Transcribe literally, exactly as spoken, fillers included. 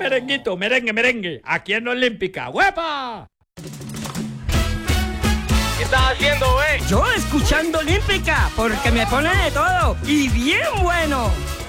Merenguito, merengue, merengue. Aquí en Olímpica. ¡Huepa! ¿Qué estás haciendo, eh? Yo escuchando Olímpica, porque me pone de todo y bien bueno.